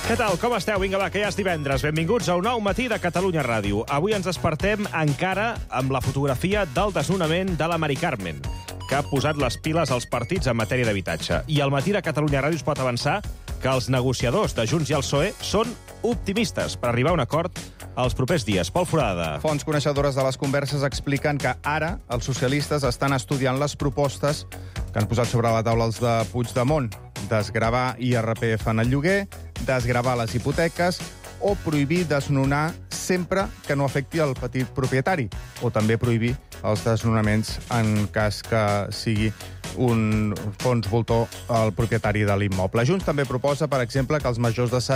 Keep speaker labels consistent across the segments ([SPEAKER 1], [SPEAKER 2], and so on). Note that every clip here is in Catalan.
[SPEAKER 1] Què tal, com esteu? Vinga, va, que ja és divendres. Benvinguts a un nou matí de Catalunya Ràdio. Avui ens despertem encara amb la fotografia del desnonament de la Mari Carmen, que ha posat les piles als partits en matèria d'habitatge. I al matí de Catalunya Ràdio es pot avançar que els negociadors de Junts i el PSOE són optimistes per arribar a un acord els propers dies. Pol Forada.
[SPEAKER 2] Fonts coneixedores de les converses expliquen que ara els socialistes estan estudiant les propostes que han posat sobre la taula els de Puigdemont: desgravar IRPF en el lloguer, desgravar les hipoteques o prohibir desnonar sempre que no afecti el petit propietari, o també prohibir els desnonaments en cas que sigui un fons voltor al propietari de l'immoble. Junts també proposa, per exemple, que els majors de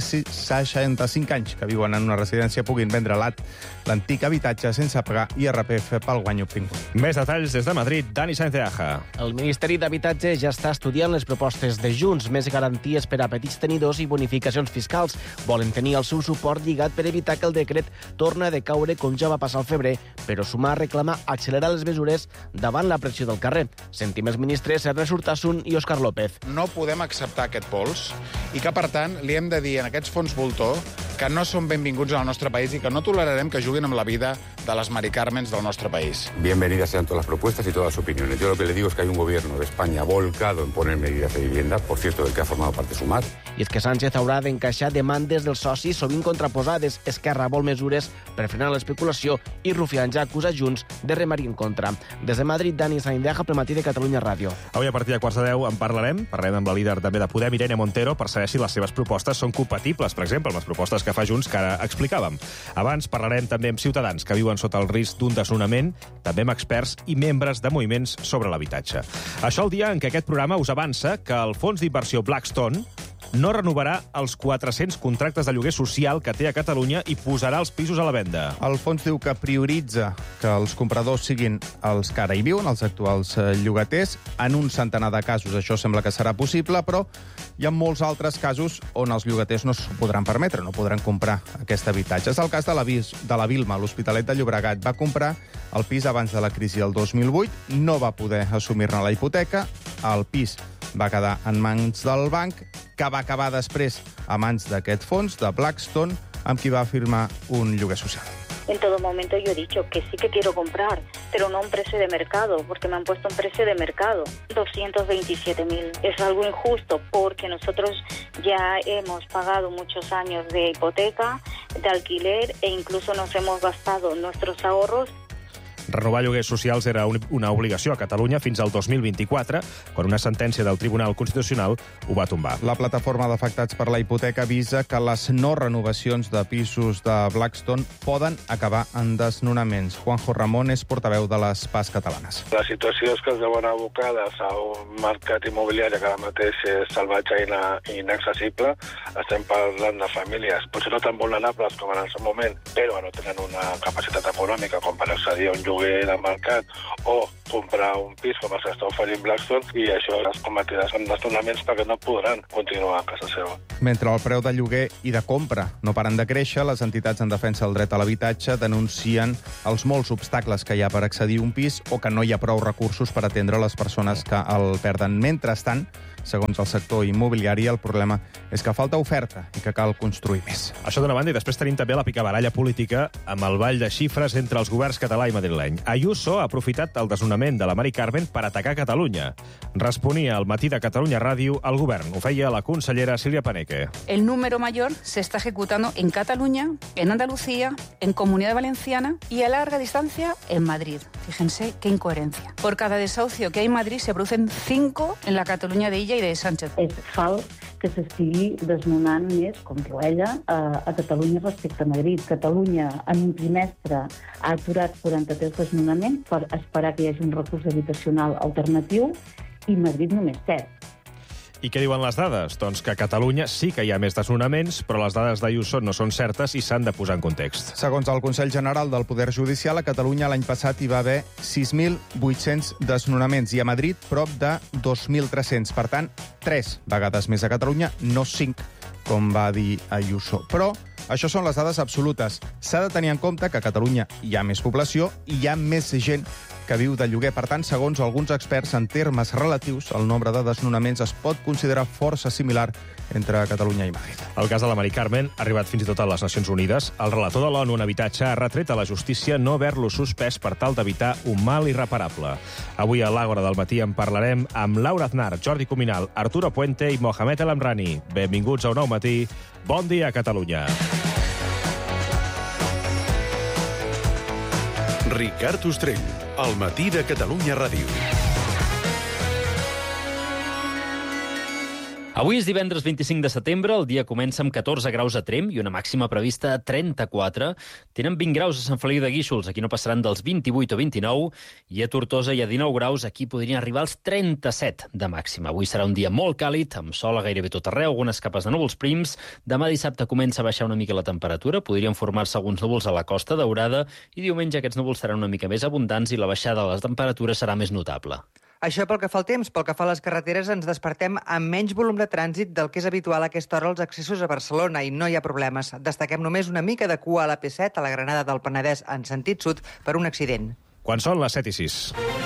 [SPEAKER 2] 65 anys que viuen en una residència puguin vendre l'antic habitatge sense pagar IRPF pel guany obtingut.
[SPEAKER 1] Més detalls des de Madrid, Dani Sáenz de Aja.
[SPEAKER 3] El Ministeri d'Habitatge ja està estudiant les propostes de Junts, més garanties per a petits tenidors i bonificacions fiscals. Volen tenir el seu suport lligat per evitar que el decret torni a decaure com ja va passar al febrer, però Sumar reclama accelerar les mesures davant la pressió del carrer. Sentim els ministres Ernest Urtasun i Òscar López.
[SPEAKER 4] No podem acceptar aquest pols i que, per tant, li hem de dir a aquests fons voltor que no són benvinguts al nostre país i que no tolerarem que juguin amb la vida de les Mari Carmens del nostre país.
[SPEAKER 5] Bienvenidas sean todas las propuestas y todas las opiniones. Yo lo que le digo es que hay un gobierno de España volcado en poner medidas de vivienda, por cierto, del que ha formado parte Sumar.
[SPEAKER 3] I és que Sánchez haurà d'encaixar demandes dels socis sovint contraposades. Esquerra vol mesures per frenar l'especulació i Rufián ja acusa Junts de remar-hi en contra. Des de Madrid, Dani Sáenz de Aja, pel matí de Catalunya Ràdio.
[SPEAKER 1] Avui a partir de 9:15 en parlarem amb la líder també de Podem, Irene Montero, per saber si les seves propostes són compatibles, per exemple, amb les propostes que fa Junts que ara explicàvem. Abans parlarem també amb ciutadans que viuen sota el risc d'un desnonament, també amb experts i membres de moviments sobre l'habitatge. Això el dia en què aquest programa us avança que el fons d'inversió Blackstone no renovarà els 400 contractes de lloguer social que té a Catalunya i posarà els pisos a la venda.
[SPEAKER 2] El fons diu que prioritza que els compradors siguin els que ara hi viuen, els actuals llogaters. En un centenar de casos això sembla que serà possible, però hi ha molts altres casos on els llogaters no s'ho podran permetre, no podran comprar aquest habitatge. És el cas de la Vilma, l'Hospitalet de Llobregat. Va comprar el pis abans de la crisi del 2008, no va poder assumir-ne la hipoteca, el pis va quedar en mans del banc, que va acabar després a mans d'aquest fons, de Blackstone, amb qui va firmar un lloguer social.
[SPEAKER 6] En todo momento yo he dicho que sí que quiero comprar, pero no a un precio de mercado, porque me han puesto un precio de mercado, 227.000. Es algo injusto porque nosotros ya hemos pagado muchos años de hipoteca, de alquiler e incluso nos hemos gastado nuestros ahorros.
[SPEAKER 1] Renovar lloguers socials era una obligació a Catalunya fins al 2024, quan una sentència del Tribunal Constitucional ho va tombar.
[SPEAKER 2] La plataforma d'afectats per la hipoteca avisa que les no renovacions de pisos de Blackstone poden acabar en desnonaments. Juanjo Ramón és portaveu de les PAS catalanes.
[SPEAKER 7] La situació és que es veuen abocades a un mercat immobiliari que ara mateix és salvatge i inaccessible. Estem parlant de famílies potser no tan vulnerables com en el seu moment, però no tenen una capacitat econòmica com per accedir a un lloguer de mercat o comprar un pis com els que està oferint Blackstone, i això es convertirà en desnonaments perquè no podran continuar a casa seva.
[SPEAKER 2] Mentre el preu de lloguer i de compra no paren de créixer, les entitats en defensa del dret a l'habitatge denuncien els molts obstacles que hi ha per accedir a un pis o que no hi ha prou recursos per atendre les persones que el perden. Mentrestant, segons el sector immobiliari, el problema és que falta oferta i que cal construir més.
[SPEAKER 1] Això d'una banda, i després tenim també la picabaralla política amb el ball de xifres entre els governs català i madrileny. Ayuso ha aprofitat el desnonament de la Mari Carmen per atacar Catalunya. Responia al matí de Catalunya Ràdio al govern. Ho feia la consellera Silvia Paneque.
[SPEAKER 8] El número mayor se está ejecutando en Cataluña, en Andalucía, en Comunidad Valenciana y a larga distancia en Madrid. Fíjense qué incoherencia. Por cada desahucio que hay en Madrid se producen 5 en la Catalunya d'Illa i de Sánchez.
[SPEAKER 9] És fals que s'estigui desnonant més, com diu ella, a Catalunya respecte a Madrid. Catalunya, en un trimestre, ha aturat 43 desnonaments per esperar que hi hagi un recurs habitacional alternatiu i Madrid només 7.
[SPEAKER 1] I què diuen les dades? Doncs que a Catalunya sí que hi ha més desnonaments, però les dades d'Ayuso no són certes i s'han de posar en context.
[SPEAKER 2] Segons el Consell General del Poder Judicial, a Catalunya l'any passat hi va haver 6.800 desnonaments i a Madrid prop de 2.300. Per tant, 3 vegades més a Catalunya, no 5, com va dir Ayuso. Però això són les dades absolutes. S'ha de tenir en compte que a Catalunya hi ha més població i hi ha més gent que que viu de lloguer. Per tant, segons alguns experts, en termes relatius, el nombre de desnonaments es pot considerar força similar entre Catalunya i Madrid.
[SPEAKER 1] El cas de la Mari Carmen ha arribat fins i tot a les Nacions Unides. El relator de l'ONU en habitatge ha retret a la justícia no haver-lo suspès per tal d'evitar un mal irreparable. Avui a l'Àgora del matí en parlarem amb Laura Aznar, Jordi Cuminal, Arturo Puente i Mohamed El Amrani. Benvinguts a Un Nou Matí. Bon dia, Catalunya.
[SPEAKER 10] Ricard Ostrell, al matí de Catalunya Ràdio.
[SPEAKER 11] Avui és divendres 25 de setembre, el dia comença amb 14 graus a Tremp i una màxima prevista a 34. Tenen 20 graus a Sant Feliu de Guíxols, aquí no passaran dels 28 o 29, i a Tortosa hi ha 19 graus, aquí podrien arribar als 37 de màxima. Avui serà un dia molt càlid, amb sol a gairebé tot arreu, algunes capes de núvols prims. Demà dissabte comença a baixar una mica la temperatura, podrien formar-se alguns núvols a la Costa Daurada, i diumenge aquests núvols seran una mica més abundants i la baixada de les temperatures serà més notable.
[SPEAKER 12] Això pel que fa al temps. Pel que fa a les carreteres, ens despertem amb menys volum de trànsit del que és habitual a aquesta hora als accessos a Barcelona i no hi ha problemes. Destaquem només una mica de cua a l'AP7 a la Granada del Penedès en sentit sud per un accident.
[SPEAKER 1] Quan són les 7:06.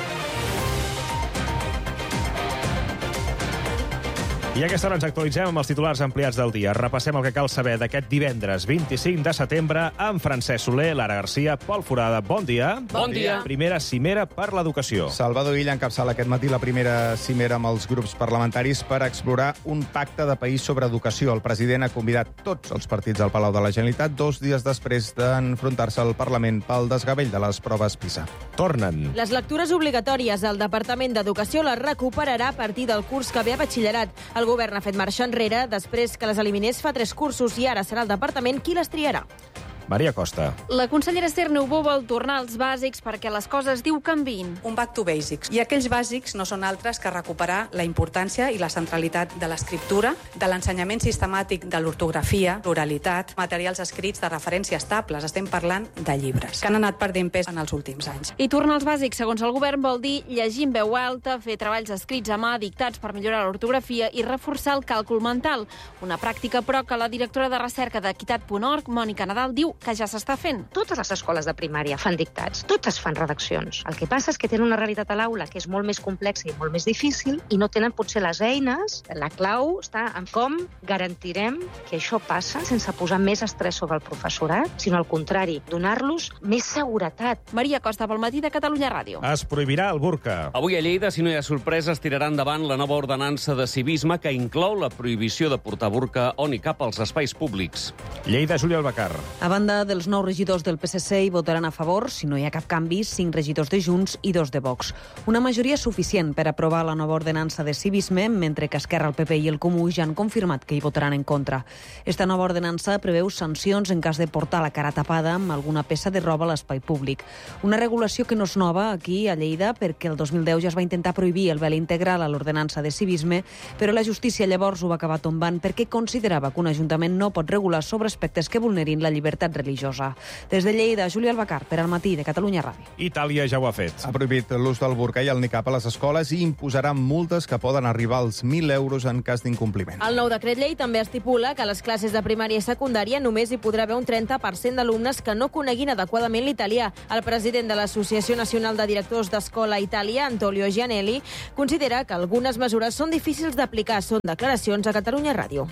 [SPEAKER 1] I a aquesta hora ens actualitzem amb els titulars ampliats del dia. Repassem el que cal saber d'aquest divendres 25 de setembre amb Francesc Soler, Lara Garcia, Pol Forada. Bon dia.
[SPEAKER 11] Bon dia.
[SPEAKER 1] Primera cimera per l'educació.
[SPEAKER 2] Salvador Illa encapçala aquest matí la primera cimera amb els grups parlamentaris per explorar un pacte de país sobre educació. El president ha convidat tots els partits al Palau de la Generalitat 2 dies després d'enfrontar-se al Parlament pel desgavell de les proves PISA.
[SPEAKER 1] Tornen.
[SPEAKER 13] Les lectures obligatòries al Departament d'Educació les recuperarà a partir del curs que ve a batxillerat. El govern ha fet marxa enrere després que les eliminés fa 3 cursos i ara serà el departament qui les triarà.
[SPEAKER 1] Maria Costa.
[SPEAKER 14] La consellera Esther Niubó vol tornar als bàsics perquè les coses, diu, canviïn.
[SPEAKER 15] Un back to basics. I aquells bàsics no són altres que recuperar la importància i la centralitat de l'escriptura, de l'ensenyament sistemàtic de l'ortografia, l'oralitat, materials escrits de referència estables. Estem parlant de llibres, que han anat perdent pes en els últims anys.
[SPEAKER 14] I tornar als bàsics, segons el govern, vol dir llegir en veu alta, fer treballs escrits a mà, dictats per millorar l'ortografia i reforçar el càlcul mental. Una pràctica, però, que la directora de recerca d'Equitat.org, Mònica Nadal, diu que ja s'està fent.
[SPEAKER 16] Totes les escoles de primària fan dictats, totes fan redaccions. El que passa és que tenen una realitat a l'aula que és molt més complexa i molt més difícil i no tenen potser les eines. La clau està en com garantirem que això passa sense posar més estrès sobre el professorat, sinó al contrari, donar-los més seguretat.
[SPEAKER 14] Maria Costa, pel matí de Catalunya Ràdio.
[SPEAKER 1] Es prohibirà el burca.
[SPEAKER 17] Avui a Lleida, si no hi ha sorpreses, tirarà endavant la nova ordenança de civisme que inclou la prohibició de portar burca o nicab als espais públics.
[SPEAKER 1] Lleida, Júlia Albacar.
[SPEAKER 18] A banda dels 9 regidors del PSC hi votaran a favor, si no hi ha cap canvi, 5 regidors de Junts i 2 de Vox. Una majoria suficient per aprovar la nova ordenança de civisme, mentre que Esquerra, el PP i el Comú ja han confirmat que hi votaran en contra. Esta nova ordenança preveu sancions en cas de portar la cara tapada amb alguna peça de roba a l'espai públic. Una regulació que no és nova aquí a Lleida perquè el 2010 ja es va intentar prohibir el vel integral a l'ordenança de civisme, però la justícia llavors ho va acabar tombant perquè considerava que un ajuntament no pot regular sobre aspectes que vulnerin la llibertat religiosa. Des de Lleida, Júlia Albacar, per al matí de Catalunya Ràdio.
[SPEAKER 1] Itàlia ja ho ha fet.
[SPEAKER 2] Ha prohibit l'ús del burca i el nicab a les escoles i imposarà multes que poden arribar als 1.000 euros en cas d'incompliment.
[SPEAKER 13] El nou decret llei també estipula que a les classes de primària i secundària només hi podrà haver un 30% d'alumnes que no coneguin adequadament l'italià. El president de l'Associació Nacional de Directors d'Escola a Itàlia, Antonio Gianelli, considera que algunes mesures són difícils d'aplicar. Són declaracions a Catalunya Ràdio.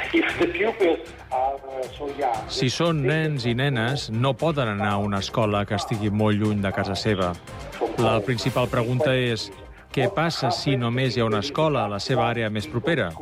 [SPEAKER 19] Si són nens i nenes, no poden anar a una escola que estigui molt lluny de casa seva. La principal pregunta és: què passa si només hi ha una escola a la seva àrea més propera?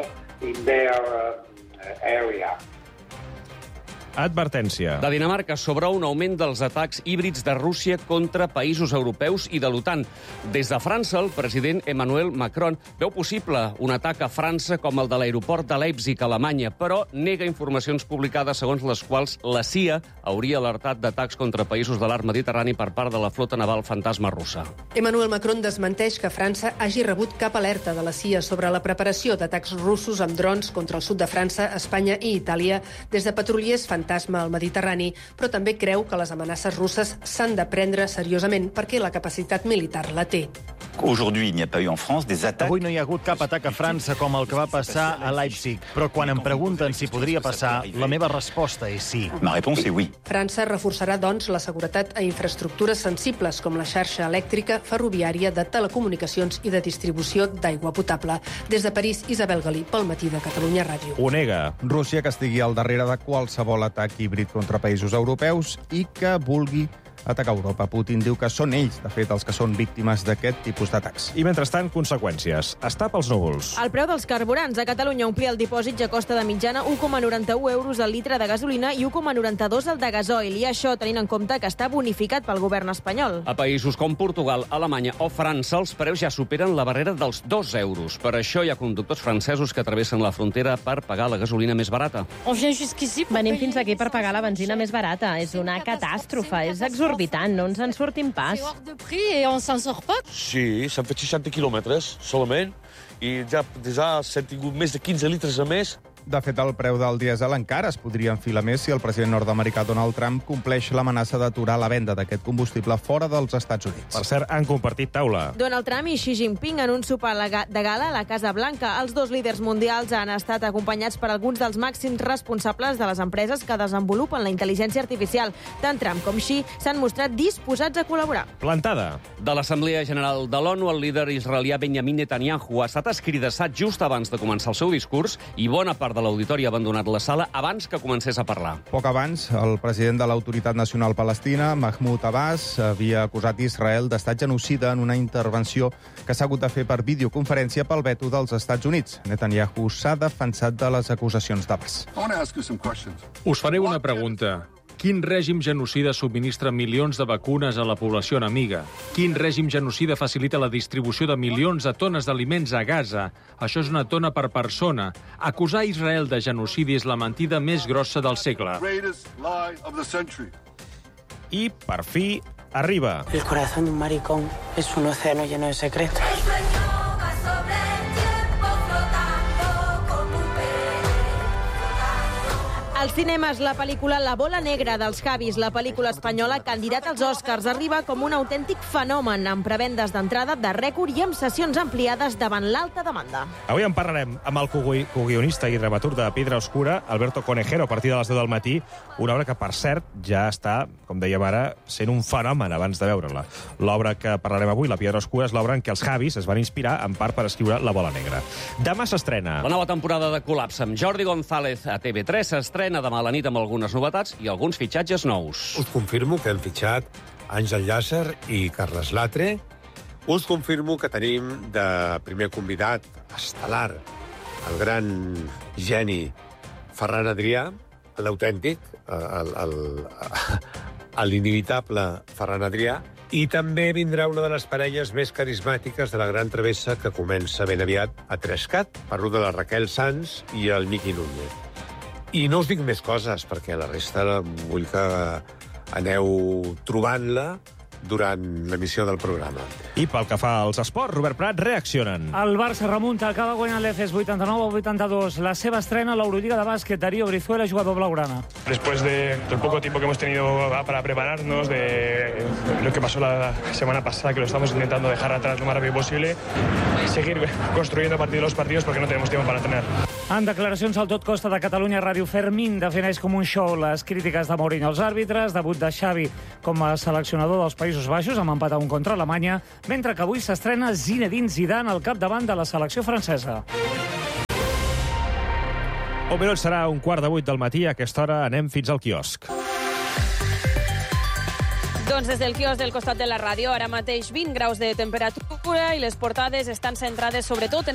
[SPEAKER 1] Advertència.
[SPEAKER 17] De Dinamarca sobre un augment dels atacs híbrids de Rússia contra països europeus i de l'OTAN. Des de França, el president Emmanuel Macron veu possible un atac a França com el de l'aeroport de Leipzig, a Alemanya, però nega informacions publicades segons les quals la CIA hauria alertat d'atacs contra països de l'arc Mediterrani per part de la flota naval fantasma russa.
[SPEAKER 20] Emmanuel Macron desmenteix que França hagi rebut cap alerta de la CIA sobre la preparació d'atacs russos amb drons contra el sud de França, Espanya i Itàlia des de patrullers fantasma al Mediterrani, però també creu que les amenaces russes s'han de prendre seriosament perquè la capacitat militar la té.
[SPEAKER 21] Avui no hi ha hagut cap atac a França com el que va passar a Leipzig, però quan em pregunten si podria passar, la meva resposta és sí.
[SPEAKER 20] França reforçarà, doncs, la seguretat a infraestructures sensibles com la xarxa elèctrica, ferroviària, de telecomunicacions i de distribució d'aigua potable. Des de París, Isabel Galí, pel Matí de Catalunya Ràdio.
[SPEAKER 1] Ho nega.
[SPEAKER 2] Rússia, que estigui al darrere de qualsevol atac híbrid contra països europeus i que vulgui atacar Europa. Putin diu que són ells, de fet, els que són víctimes d'aquest tipus d'atacs.
[SPEAKER 1] I, mentrestant, conseqüències. Està pels núvols.
[SPEAKER 13] El preu dels carburants a Catalunya omplir el dipòsit ja costa de mitjana 1,91 euros al litre de gasolina i 1,92 al de gasoil. I això tenint en compte que està bonificat pel govern espanyol.
[SPEAKER 17] A països com Portugal, Alemanya o França, els preus ja superen la barrera dels 2 euros. Per això hi ha conductors francesos que travessen la frontera per pagar la gasolina més barata.
[SPEAKER 22] Venim fins aquí per pagar la benzina més barata. És una catàstrofe, és exorbitant, no ens en sortim pas.
[SPEAKER 23] Sí, s'han fet 60 quilòmetres solament i ja s'han tingut més de 15 litres a més.
[SPEAKER 2] De fet, el preu del dièsel encara es podria enfilar més si el president nord-americà Donald Trump compleix l'amenaça d'aturar la venda d'aquest combustible fora dels Estats Units.
[SPEAKER 1] Per cert, han compartit taula.
[SPEAKER 13] Donald Trump i Xi Jinping en un sopar de gala a la Casa Blanca. Els dos líders mundials han estat acompanyats per alguns dels màxims responsables de les empreses que desenvolupen la intel·ligència artificial. Tant Trump com Xi s'han mostrat disposats a col·laborar.
[SPEAKER 1] Plantada.
[SPEAKER 17] De l'Assemblea General de l'ONU, el líder israelià Benjamin Netanyahu ha estat escridassat just abans de començar el seu discurs i bona part de l'auditori ha abandonat la sala abans que comencés a parlar.
[SPEAKER 2] Poc abans, el president de l'Autoritat Nacional Palestina, Mahmoud Abbas, havia acusat Israel d'estat genocida en una intervenció que s'ha hagut de fer per videoconferència pel veto dels Estats Units. Netanyahu s'ha defensat de les acusacions d'Abbas.
[SPEAKER 19] Us faré una pregunta. Quin règim genocida subministra milions de vacunes a la població enemiga? Quin règim genocida facilita la distribució de milions de tones d'aliments a Gaza? Això és una tona per persona. Acusar Israel de genocidi és la mentida més grossa del segle.
[SPEAKER 1] I, per fi, arriba.
[SPEAKER 24] El corazón de un maricón es un océano lleno de secretos.
[SPEAKER 13] Als cinemes, la pel·lícula La bola negra dels Javis, la pel·lícula espanyola candidat als Oscars, arriba com un autèntic fenomen, amb prevendes d'entrada de rècord i amb sessions ampliades davant l'alta demanda.
[SPEAKER 1] Avui en parlarem amb el coguionista i dramaturg de Piedra Oscura, Alberto Conejero, a partir de les 10 del matí, una obra que, per cert, ja està, com dèiem ara, sent un fenomen abans de veure-la. L'obra que parlarem avui, La Piedra Oscura, és l'obra en què els Javis es van inspirar, en part, per escriure La bola negra. Demà s'estrena
[SPEAKER 17] la nova temporada de Col·lapse amb Jordi González a TV3. S'estrena demà a la nit amb algunes novetats i alguns fitxatges nous.
[SPEAKER 25] Us confirmo que hem fitxat Àngel Llàcer i Carles Latre. Us confirmo que tenim de primer convidat estel·lar el gran geni Ferran Adrià, l'autèntic, l'inimitable Ferran Adrià, i també vindrà una de les parelles més carismàtiques de la gran travessa que comença ben aviat a Trescat. Parlo de la Raquel Sanz i el Miqui Núñez. I no us dic més coses, perquè la resta vull que aneu trobant-la durant l'emissió del programa.
[SPEAKER 1] I pel que fa als esports, Robert Prat, reaccionen.
[SPEAKER 26] El Barça remunta, acaba guanyant l'Efes 89-82. La seva estrena a l'Eurolliga de bàsquet, Darío Brizuela, jugador blaugrana.
[SPEAKER 27] Después del poco tiempo que hemos tenido para prepararnos, de lo que pasó la semana pasada, que lo estamos intentando dejar atrás lo más rápido posible, seguir construyendo a partir de los partidos porque no tenemos tiempo para entrenar.
[SPEAKER 26] En declaracions al Tot Costa de Catalunya Ràdio, Fermín defineix com un show les crítiques de Mourinho als àrbitres, debut de Xavi com a seleccionador dels Països Baixos, amb empat a 1 contra Alemanya, mentre que avui s'estrena Zinedine Zidane al capdavant de la selecció francesa.
[SPEAKER 1] Un minut serà 7:15 del matí. A aquesta hora anem fins al quiosc.
[SPEAKER 28] Doncs des del quiosc del costat de la ràdio, ara mateix 20 graus de temperatura i les portades estan centrades sobretot en